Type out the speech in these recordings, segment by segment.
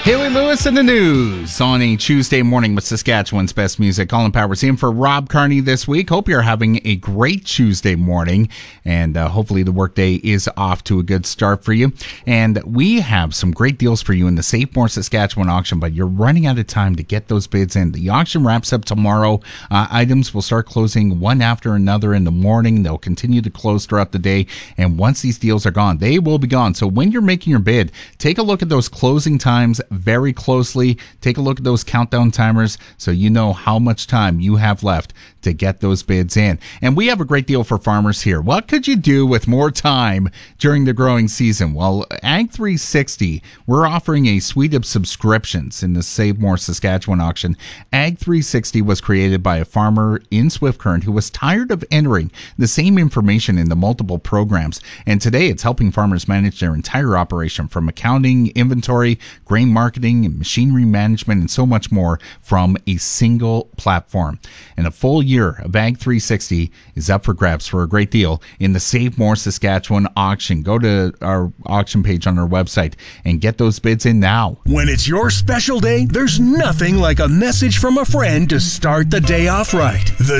Haley Lewis in the news on a Tuesday morning with Saskatchewan's best music. Colin Powers in for Rob Carney this week. Hope you're having a great Tuesday morning, and hopefully the workday is off to a good start for you. And we have some great deals for you in the Save More Saskatchewan auction, but you're running out of time to get those bids in. The auction wraps up tomorrow. Items will start closing one after another in the morning. They'll continue to close throughout the day, and once these deals are gone, they will be gone. So when you're making your bid, take a look at those closing times very closely. Take a look at those countdown timers so you know how much time you have left to get those bids in. And we have a great deal for farmers here. What could you do with more time during the growing season? Well, Ag 360, we're offering a suite of subscriptions in the Save More Saskatchewan auction. Ag 360 was created by a farmer in Swift Current who was tired of entering the same information in the multiple programs. And today it's helping farmers manage their entire operation, from accounting, inventory, grain marketing, machinery management, and so much more from a single platform. And a full year of Ag 360 is up for grabs for a great deal in the Save More Saskatchewan auction. Go to our auction page on our website and get those bids in now. When it's your special day, there's nothing like a message from a friend to start the day off right. The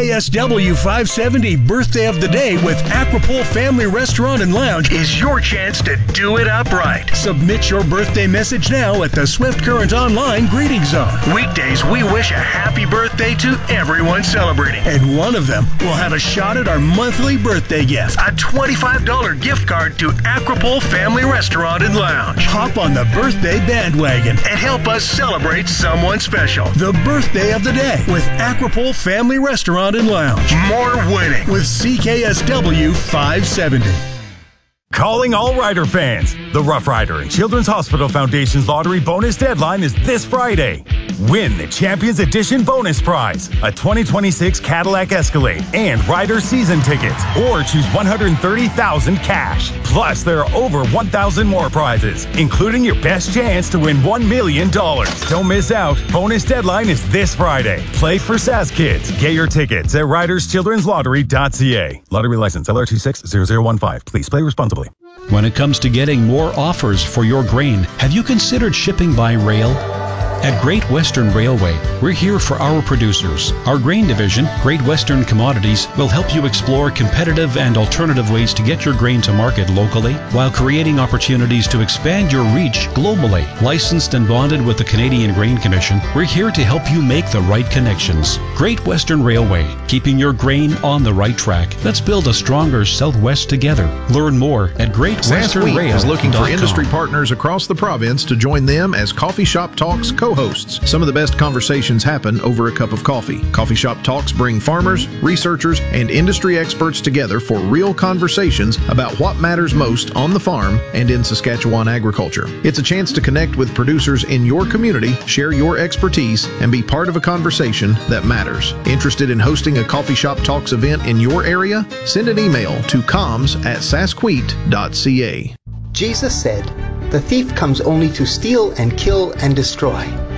CKSW 570 Birthday of the Day with Aquapool Family Restaurant and Lounge is your chance to do it up right. Submit your birthday message now at the Swift Current Online Greeting Zone. Weekdays, we wish a happy birthday to everyone celebrating, and one of them will have a shot at our monthly birthday gift, a $25 gift card to Aquapool Family Restaurant and Lounge. Hop on the birthday bandwagon and help us celebrate someone special. The Birthday of the Day with Aquapool Family Restaurant and Lounge. More winning with CKSW 570. Calling all Rider fans. The Rough Rider and Children's Hospital Foundation's lottery bonus deadline is this Friday. Win the Champions Edition bonus prize, a 2026 Cadillac Escalade and Rider season tickets, or choose $130,000 cash. Plus, there are over 1,000 more prizes, including your best chance to win $1 million. Don't miss out. Bonus deadline is this Friday. Play for SAS Kids. Get your tickets at riderschildrenslottery.ca. Lottery license LR260015. Please play responsibly. When it comes to getting more offers for your grain, have you considered shipping by rail? At Great Western Railway, we're here for our producers. Our grain division, Great Western Commodities, will help you explore competitive and alternative ways to get your grain to market locally while creating opportunities to expand your reach globally. Licensed and bonded with the Canadian Grain Commission, we're here to help you make the right connections. Great Western Railway, keeping your grain on the right track. Let's build a stronger Southwest together. Learn more at GreatWesternRail.com. is looking for industry partners across the province to join them as Coffee Shop Talks co-hosts. Some of the best conversations happen over a cup of coffee. Coffee Shop Talks bring farmers, researchers, and industry experts together for real conversations about what matters most on the farm and in Saskatchewan agriculture. It's a chance to connect with producers in your community, share your expertise, and be part of a conversation that matters. Interested in hosting a Coffee Shop Talks event in your area? Send an email to comms@sasqueet.ca. Jesus said, "The thief comes only to steal and kill and destroy."